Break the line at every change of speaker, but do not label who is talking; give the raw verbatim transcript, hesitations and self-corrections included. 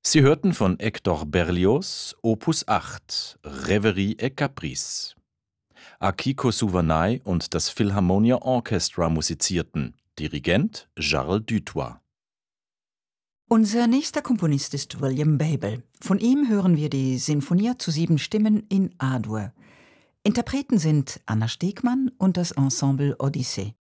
Sie hörten von Hector Berlioz Opus acht Rêverie et Caprice. Akiko Suvanai und das Philharmonia Orchestra musizierten. Dirigent Charles Dutoit.
Unser nächster Komponist ist William Babel. Von ihm hören wir die Sinfonia zu sieben Stimmen in A-Dur. Interpreten sind Anna Stegmann und das Ensemble Odyssee.